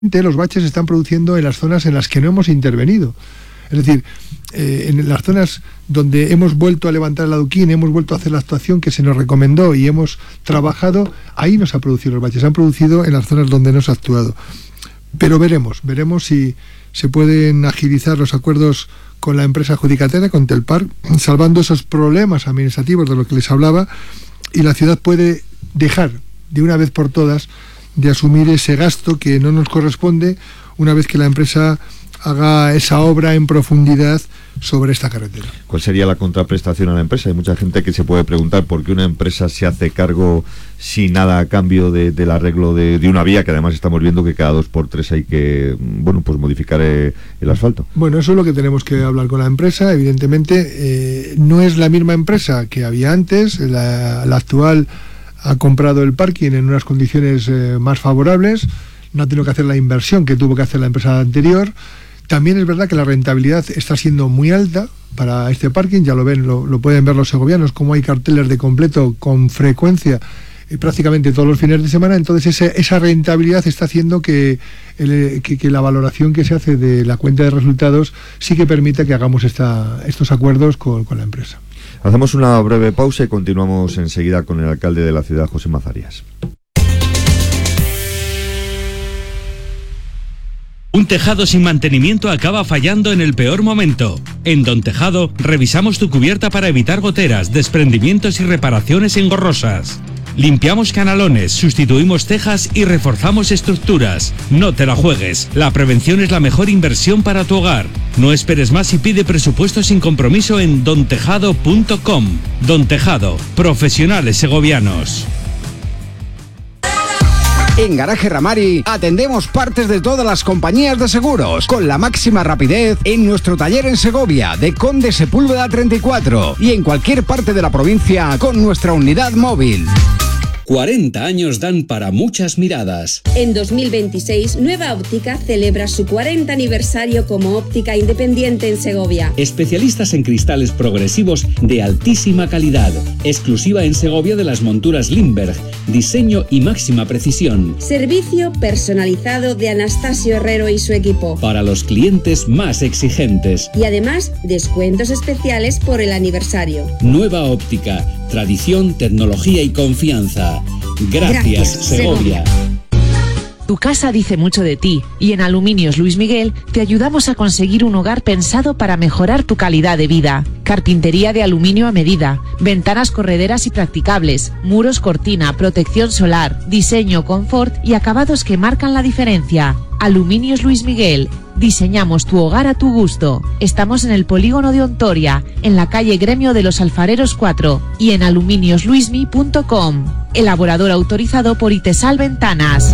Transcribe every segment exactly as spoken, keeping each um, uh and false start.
los baches se están produciendo en las zonas en las que no hemos intervenido. Es decir, eh, en las zonas donde hemos vuelto a levantar el adoquín, hemos vuelto a hacer la actuación que se nos recomendó y hemos trabajado, ahí nos han producido los baches, se han producido en las zonas donde no se ha actuado. Pero veremos, veremos si se pueden agilizar los acuerdos con la empresa adjudicataria, con Telpar, salvando esos problemas administrativos de los que les hablaba, y la ciudad puede dejar de una vez por todas de asumir ese gasto que no nos corresponde una vez que la empresa haga esa obra en profundidad sobre esta carretera. ¿Cuál sería la contraprestación a la empresa? Hay mucha gente que se puede preguntar por qué una empresa se hace cargo sin nada a cambio de, del arreglo de, de una vía, que además estamos viendo que cada dos por tres hay que, bueno, pues modificar eh, el asfalto. Bueno, eso es lo que tenemos que hablar con la empresa. Evidentemente eh, no es la misma empresa que había antes. La, la actual ha comprado el parking en unas condiciones eh, más favorables, no ha tenido que hacer la inversión que tuvo que hacer la empresa anterior. También es verdad que la rentabilidad está siendo muy alta para este parking, ya lo ven, lo, lo pueden ver los segovianos, como hay carteles de completo con frecuencia eh, prácticamente todos los fines de semana. Entonces ese, esa rentabilidad está haciendo que, el, que, que la valoración que se hace de la cuenta de resultados sí que permita que hagamos esta, estos acuerdos con, con la empresa. Hacemos una breve pausa y continuamos enseguida con el alcalde de la ciudad, José Mazarias. Un tejado sin mantenimiento acaba fallando en el peor momento. En Don Tejado revisamos tu cubierta para evitar goteras, desprendimientos y reparaciones engorrosas. Limpiamos canalones, sustituimos tejas y reforzamos estructuras. No te la juegues, la prevención es la mejor inversión para tu hogar. No esperes más y pide presupuesto sin compromiso en don tejado punto com. Don Tejado, profesionales segovianos. En Garaje Ramari atendemos partes de todas las compañías de seguros con la máxima rapidez en nuestro taller en Segovia de Conde Sepúlveda treinta y cuatro y en cualquier parte de la provincia con nuestra unidad móvil. cuarenta años dan para muchas miradas. En dos mil veintiséis, Nueva Óptica celebra su cuarenta aniversario como óptica independiente en Segovia. Especialistas en cristales progresivos de altísima calidad. Exclusiva en Segovia de las monturas Lindbergh. Diseño y máxima precisión. Servicio personalizado de Anastasio Herrero y su equipo. Para los clientes más exigentes. Y además, descuentos especiales por el aniversario. Nueva Óptica. Tradición, tecnología y confianza. Gracias, Gracias Segovia. Tu casa dice mucho de ti y en Aluminios Luis Miguel te ayudamos a conseguir un hogar pensado para mejorar tu calidad de vida. Carpintería de aluminio a medida, ventanas correderas y practicables, muros cortina, protección solar, diseño, confort y acabados que marcan la diferencia. Aluminios Luis Miguel. Diseñamos tu hogar a tu gusto. Estamos en el polígono de Ontoria, en la calle Gremio de los Alfareros cuatro y en aluminios luismi punto com. Elaborador autorizado por Itesal Ventanas.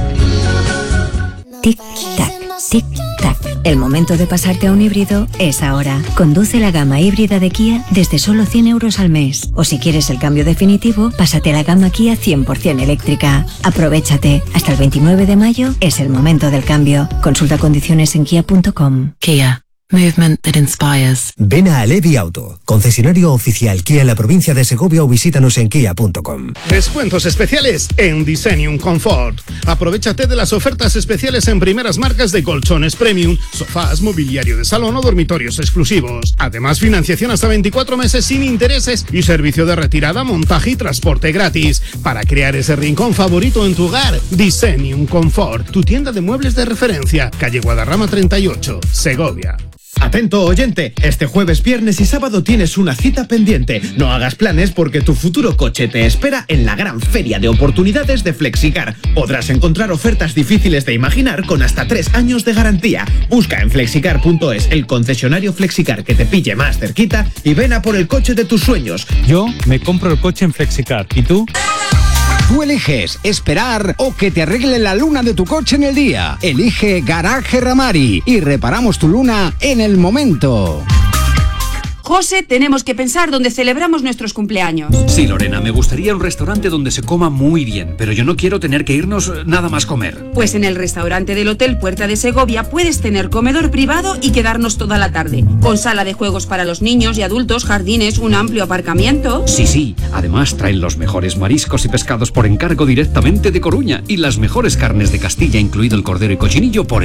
Tic-tac, tic-tac. El momento de pasarte a un híbrido es ahora. Conduce la gama híbrida de Kia desde solo cien euros al mes. O si quieres el cambio definitivo, pásate a la gama Kia cien por ciento eléctrica. Aprovéchate. Hasta el veintinueve de mayo es el momento del cambio. Consulta condiciones en kia punto com. Kia. Movement that inspires. Ven a Alevi Auto, concesionario oficial Kia en la provincia de Segovia o visítanos en kia punto com. Descuentos especiales en Designium Comfort. Aprovechate de las ofertas especiales en primeras marcas de colchones premium, sofás, mobiliario de salón o dormitorios exclusivos. Además, financiación hasta veinticuatro meses sin intereses y servicio de retirada, montaje y transporte gratis. Para crear ese rincón favorito en tu hogar, Designium Comfort, tu tienda de muebles de referencia, calle Guadarrama treinta y ocho, Segovia. Atento oyente, este jueves, viernes y sábado tienes una cita pendiente. No hagas planes porque tu futuro coche te espera en la gran feria de oportunidades de Flexicar. Podrás encontrar ofertas difíciles de imaginar con hasta tres años de garantía. Busca en flexicar punto es el concesionario Flexicar que te pille más cerquita y ven a por el coche de tus sueños. Yo me compro el coche en Flexicar. ¿Y tú? Tú eliges esperar o que te arregle la luna de tu coche en el día. Elige Garaje Ramari y reparamos tu luna en el momento. José, tenemos que pensar dónde celebramos nuestros cumpleaños. Sí, Lorena, me gustaría un restaurante donde se coma muy bien, pero yo no quiero tener que irnos nada más comer. Pues en el restaurante del Hotel Puerta de Segovia puedes tener comedor privado y quedarnos toda la tarde, con sala de juegos para los niños y adultos, jardines, un amplio aparcamiento. Sí, sí, además traen los mejores mariscos y pescados por encargo directamente de Coruña y las mejores carnes de Castilla, incluido el cordero y cochinillo, por